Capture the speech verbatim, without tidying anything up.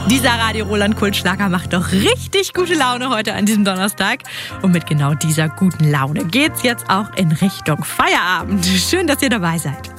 Dieser Radio Roland Kultschlager macht doch richtig gute Laune heute an diesem Donnerstag. Und mit genau dieser guten Laune geht's jetzt auch in Richtung Feierabend. Schön, dass ihr dabei seid.